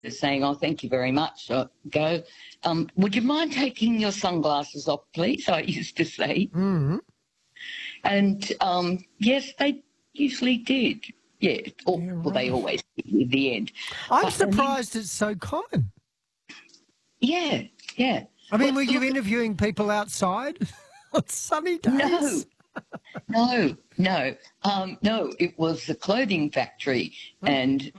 They're saying, oh, thank you very much. I go, would you mind taking your sunglasses off, please? I used to say. Mm-hmm. And, yes, they usually did. Yeah, well, they always did in the end. I'm But surprised it's so common. yeah. I mean, Well, were you look, interviewing people outside on sunny days? No. No, it was a clothing factory and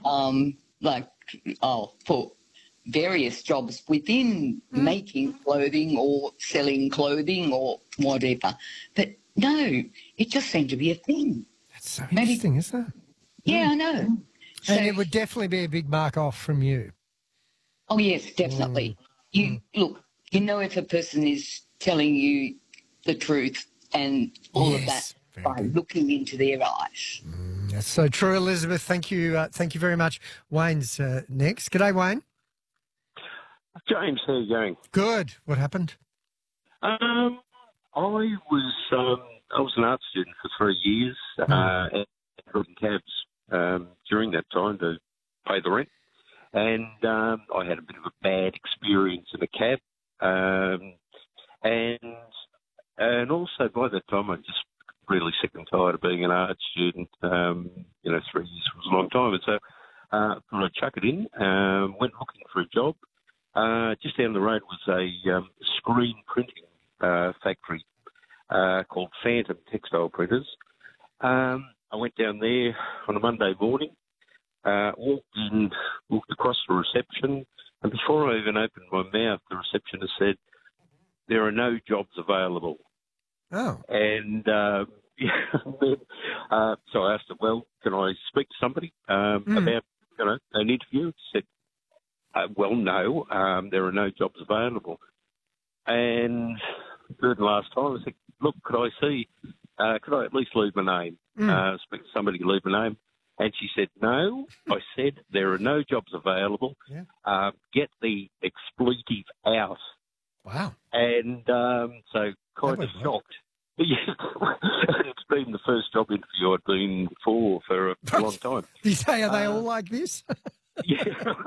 for various jobs within making clothing or selling clothing or whatever. But no, it just seemed to be a thing. That's so interesting, isn't it? Yeah, I know. So, And it would definitely be a big mark off from you. oh, yes, definitely. Look, you know if a person is telling you the truth and all of that by looking into their eyes. That's so true, Elizabeth. Thank you very much. Wayne's next. G'day, Wayne. James, how are you going? Good. What happened? I was an art student for 3 years and driving cabs during that time to pay the rent. And I had a bit of a bad experience in a cab. And also by that time I just really sick and tired of being an art student. 3 years was a long time. And so I thought I'd chuck it in, went looking for a job. Just down the road was a screen printing factory called Phantom Textile Printers. I went down there on a Monday morning, walked across the reception, and before I even opened my mouth, the receptionist said, "There are no jobs available." Oh. And so I asked her, "Well, can I speak to somebody about an interview?" She said, "Well, no, there are no jobs available." And third and last time, I said, "Look, could I at least leave my name? Speak to somebody, leave my name." And she said, "No." I said, "There are no jobs available. Yeah. Get the expletive out." Wow. And so kind of shocked. Yeah. It's been the first job interview I'd been for a long time. You say, are they all like this? Yeah.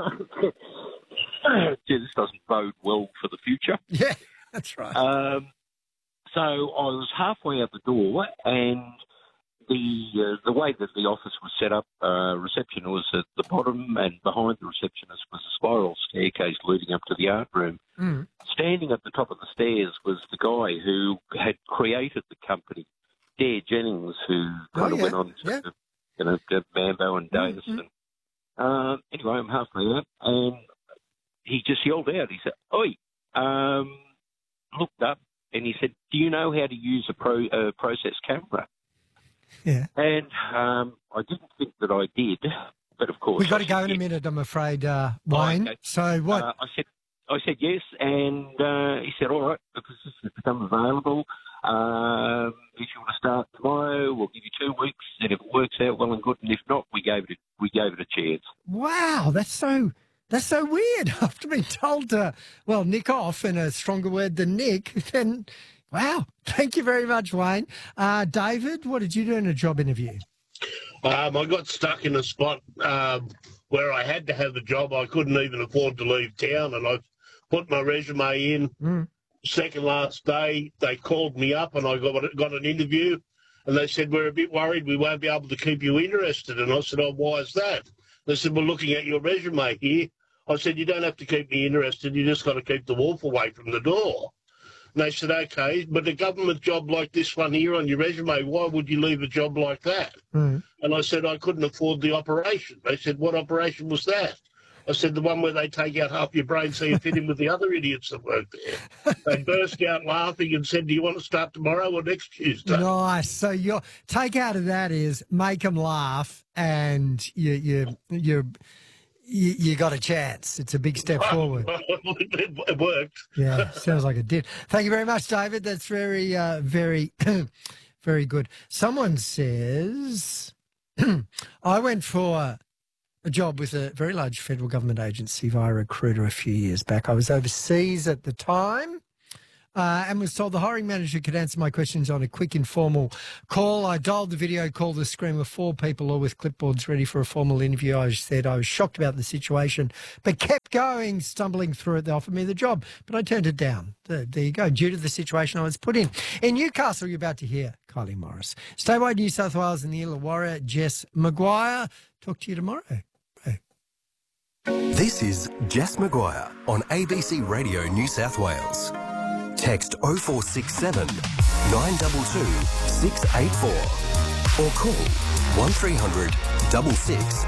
This doesn't bode well for the future. Yeah, that's right. So I was halfway out the door, and the way that the office was set up, reception was at the bottom, and behind the receptionist was a spiral staircase leading up to the art room. Standing at the top of the stairs was the guy who had created the company, Dare Jennings, who kind of went on to Mambo and Davis. And, anyway, I'm halfway out, and he just yelled out. He said, "Oi!" Looked up, and he said, "Do you know how to use a process camera?" Yeah. And I didn't think that I did, but of course... We've got to go in a minute, I'm afraid, Wayne. Okay. So what? I said yes, and he said, "All right, the position has become available. If you want to start tomorrow, we'll give you 2 weeks, and if it works out, well and good, and if not, we gave it a chance." Wow, that's so weird. After being told to, nick off, in a stronger word than nick, then... Wow. Thank you very much, Wayne. David, what did you do in a job interview? I got stuck in a spot where I had to have the job. I couldn't even afford to leave town, and I put my resume in. Second last day, they called me up, and I got an interview, and they said, "We're a bit worried we won't be able to keep you interested." And I said, "Oh, why is that?" They said, "We're looking at your resume here." I said, "You don't have to keep me interested. You just got to keep the wolf away from the door." And they said, "Okay, but a government job like this one here on your resume, why would you leave a job like that?" And I said, "I couldn't afford the operation." They said, "What operation was that?" I said, "The one where they take out half your brain so you fit in with the other idiots that work there." They burst out laughing and said, "Do you want to start tomorrow or next Tuesday?" Nice. So your take out of that is make them laugh, and you got a chance. It's a big step forward. It worked. Yeah, sounds like it did. Thank you very much, David. That's very, very, very good. Someone says, I went for a job with a very large federal government agency via recruiter a few years back. I was overseas at the time. and was told the hiring manager could answer my questions on a quick, informal call. I dialed the video call. The screen with 4 people, all with clipboards ready for a formal interview. I said I was shocked about the situation, but kept going, stumbling through it. They offered me the job, but I turned it down. There you go, due to the situation I was put in. In Newcastle, you're about to hear Kylie Morris. Statewide New South Wales and the Illawarra, Jess Maguire. Talk to you tomorrow. Bye. This is Jess Maguire on ABC Radio New South Wales. Text 0467 922 684 or call 1300 66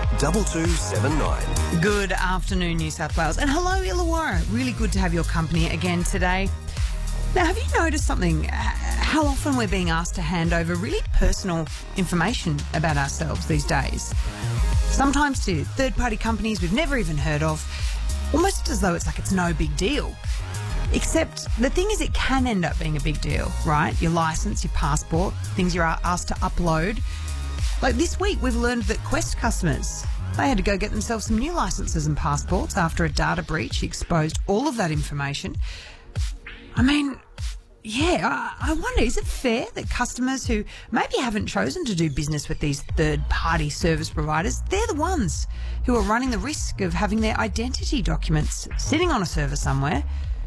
2279. Good afternoon, New South Wales. And hello, Illawarra. Really good to have your company again today. Now, have you noticed something? How often we're being asked to hand over really personal information about ourselves these days? Sometimes to third-party companies we've never even heard of, almost as though it's no big deal. Except the thing is, it can end up being a big deal, right? Your licence, your passport, things you're asked to upload. Like this week, we've learned that Quest customers, they had to go get themselves some new licences and passports after a data breach exposed all of that information. I mean, yeah, I wonder, is it fair that customers who maybe haven't chosen to do business with these third-party service providers, they're the ones who are running the risk of having their identity documents sitting on a server somewhere,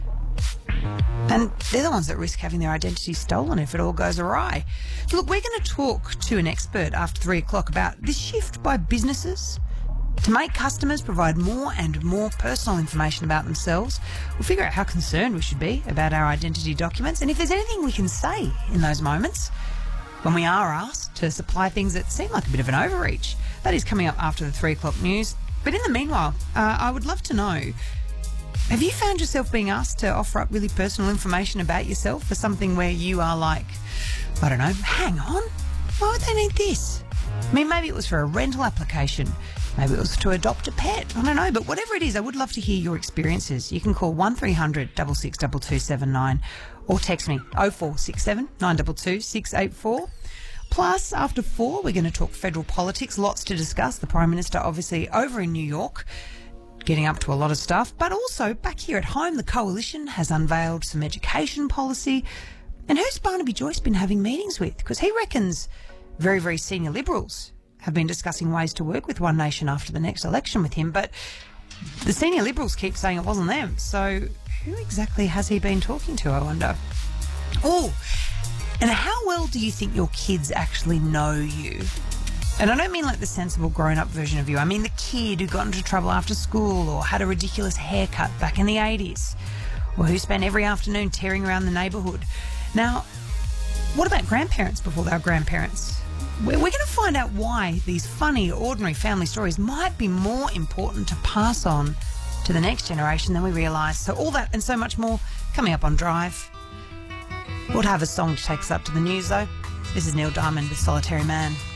and they're the ones that risk having their identity stolen if it all goes awry? Look, we're going to talk to an expert after 3 o'clock about this shift by businesses to make customers provide more and more personal information about themselves. We'll figure out how concerned we should be about our identity documents and if there's anything we can say in those moments when we are asked to supply things that seem like a bit of an overreach. That is coming up after the 3 o'clock news. But in the meanwhile, I would love to know, have you found yourself being asked to offer up really personal information about yourself for something where you are like, I don't know, hang on, why would they need this? I mean, maybe it was for a rental application. Maybe it was to adopt a pet. I don't know. But whatever it is, I would love to hear your experiences. You can call 1300 66 2279 or text me 0467 922 684. Plus, after 4, we're going to talk federal politics. Lots to discuss. The Prime Minister, obviously, over in New York, getting up to a lot of stuff. But also, back here at home, the Coalition has unveiled some education policy. And who's Barnaby Joyce been having meetings with? Because he reckons very, very senior Liberals have been discussing ways to work with One Nation after the next election with him. But the senior Liberals keep saying it wasn't them. So who exactly has he been talking to, I wonder? Oh, and how well do you think your kids actually know you? And I don't mean like the sensible grown-up version of you. I mean the kid who got into trouble after school or had a ridiculous haircut back in the 80s, or who spent every afternoon tearing around the neighbourhood. Now, what about grandparents before they were grandparents? We're going to find out why these funny, ordinary family stories might be more important to pass on to the next generation than we realise. So all that and so much more coming up on Drive. We'll have a song to take us up to the news, though. This is Neil Diamond with Solitary Man.